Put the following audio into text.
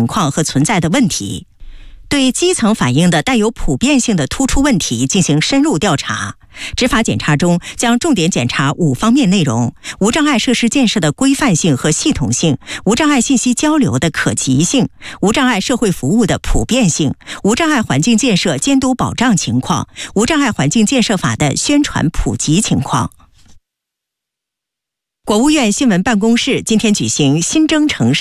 情况和存在的问题，对基层反映的带有普遍性的突出问题进行深入调查。执法检查中将重点检查5方面内容：无障碍设施建设的规范性和系统性，无障碍信息交流的可及性，无障碍社会服务的普遍性，无障碍环境建设监督保障情况，无障碍环境建设法的宣传普及情况。国务院新闻办公室今天举行新征程上